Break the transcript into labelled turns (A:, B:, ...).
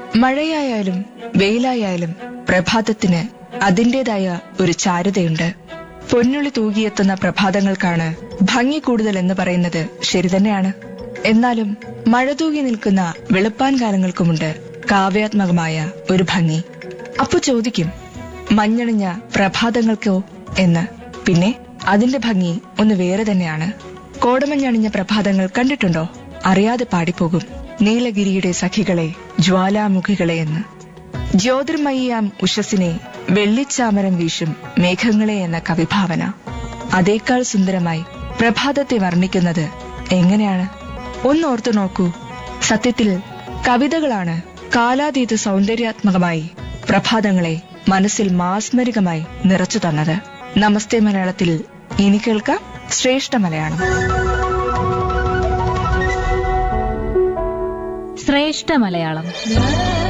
A: മഴയായാലും വെയിലായാലും പ്രഭാതത്തിന് അതിന്റേതായ ഒരു ചാരുതയുണ്ട്. പൊന്നുള്ളി തൂകിയെത്തുന്ന പ്രഭാതങ്ങൾക്കാണ് ഭംഗി കൂടുതൽ എന്ന് പറയുന്നത് ശരിതന്നെയാണ്. എന്നാലും മഴ തൂകി നിൽക്കുന്ന വെളുപ്പാൻ കാലങ്ങൾക്കുമുണ്ട് കാവ്യാത്മകമായ ഒരു ഭംഗി. അപ്പു ചോദിക്കും, മഞ്ഞണിഞ്ഞ പ്രഭാതങ്ങൾക്കോ എന്ന്. പിന്നെ അതിന്റെ ഭംഗി ഒന്ന് വേറെ തന്നെയാണ്. കോടമഞ്ഞണിഞ്ഞ പ്രഭാതങ്ങൾ കണ്ടിട്ടുണ്ടോ? അറിയാതെ പാടിപ്പോകും, നീലഗിരിയുടെ സഖികളെ ജ്വാലാമുഖികളെ എന്ന്. ജ്യോതിർമയിയാം ഉഷസിനെ വെള്ളിച്ചാമരം വീശും മേഘങ്ങളെ എന്ന കവിഭാവന. അതേക്കാൾ സുന്ദരമായി പ്രഭാതത്തെ വർണ്ണിക്കുന്നത് എങ്ങനെയാണ്? ഒന്നോർത്തു നോക്കൂ. സത്യത്തിൽ കവിതകളാണ് കാലാതീത സൗന്ദര്യാത്മകമായി പ്രഭാതങ്ങളെ മനസ്സിൽ മാസ്മരികമായി നിറച്ചു തന്നത്. നമസ്തേ മലയാളത്തിൽ ഇനി കേൾക്കാം ശ്രേഷ്ഠ മലയാളം.
B: ശ്രേഷ്ഠ മലയാളം.